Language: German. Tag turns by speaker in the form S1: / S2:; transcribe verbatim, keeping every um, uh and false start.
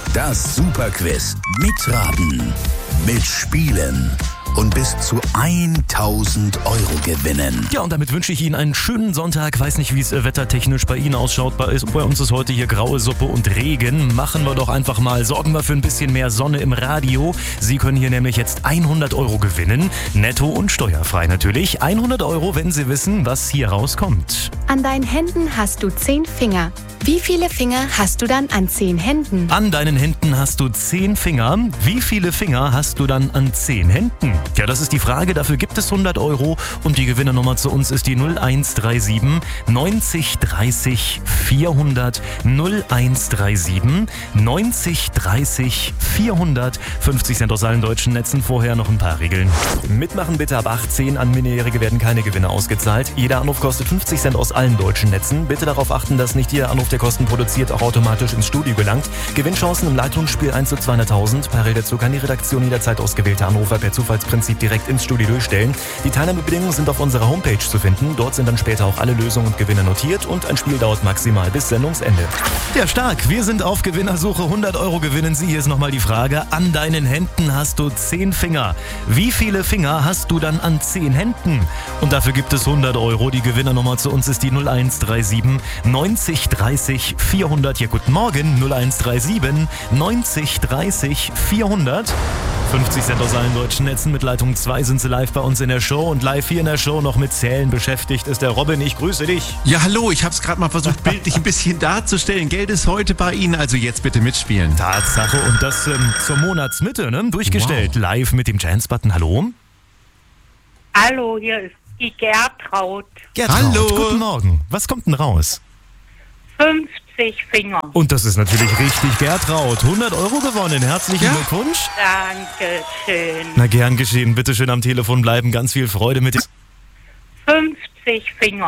S1: Das Superquiz. Mitraten, mitspielen und bis zu tausend Euro gewinnen.
S2: Ja, und damit wünsche ich Ihnen einen schönen Sonntag. Weiß nicht, wie es wettertechnisch bei Ihnen ausschaut. Bei uns ist heute hier graue Suppe und Regen. Machen wir doch einfach mal, sorgen wir für ein bisschen mehr Sonne im Radio. Sie können hier nämlich jetzt hundert Euro gewinnen. Netto und steuerfrei natürlich. hundert Euro, wenn Sie wissen, was hier rauskommt.
S3: An deinen Händen hast du zehn Finger. Wie viele Finger hast du dann an zehn Händen?
S2: An deinen Händen hast du zehn Finger. Wie viele Finger hast du dann an zehn Händen? Ja, das ist die Frage. Dafür gibt es hundert Euro. Und die Gewinnernummer zu uns ist die null eins drei sieben neunzig dreißig vierhundert. null eins drei sieben neunzig dreißig vierhundert. fünfzig Cent aus allen deutschen Netzen. Vorher noch ein paar Regeln. Mitmachen bitte ab achtzehn. An Minderjährige werden keine Gewinne ausgezahlt. Jeder Anruf kostet fünfzig Cent aus allen deutschen Netzen. Bitte darauf achten, dass nicht jeder Anruf, der Kosten produziert, auch automatisch ins Studio gelangt. Gewinnchancen im Leitungsspiel eins zu zweihunderttausend. Parallel dazu kann die Redaktion jederzeit ausgewählte Anrufer per Zufallsprinzip direkt ins Studio durchstellen. Die Teilnahmebedingungen sind auf unserer Homepage zu finden. Dort sind dann später auch alle Lösungen und Gewinne notiert und ein Spiel dauert maximal bis Sendungsende. Ja, stark. Wir sind auf Gewinnersuche. hundert Euro gewinnen Sie. Hier ist nochmal die Frage. An deinen Händen hast du zehn Finger. Wie viele Finger hast du dann an zehn Händen? Und dafür gibt es hundert Euro. Die Gewinnernummer zu uns ist die null eins drei sieben neunzig dreißig vierhundert. Ja, guten Morgen. null eins drei sieben neunzig dreißig vierhundert. fünfzig Cent aus allen deutschen Netzen. Mit Leitung zwei sind sie live bei uns in der Show. Und live hier in der Show noch mit Zählen beschäftigt ist der Robin. Ich grüße dich.
S4: Ja, hallo. Ich habe es gerade mal versucht, bildlich ein bisschen darzustellen. Geld ist heute bei Ihnen, also jetzt bitte mitspielen.
S2: Tatsache. Und das ähm, zur Monatsmitte, ne? Durchgestellt. Wow. Live mit dem Chance-Button. Hallo?
S5: Hallo, hier ist die Gertraud.
S2: Gertraud, hallo. Guten Morgen. Was kommt denn raus?
S5: fünfzig Finger.
S2: Und das ist natürlich richtig, Gertraud. hundert Euro gewonnen. Herzlichen ja. Glückwunsch.
S5: Dankeschön.
S2: Na, gern geschehen. Bitte schön am Telefon bleiben. Ganz viel Freude mit.
S5: fünfzig Finger.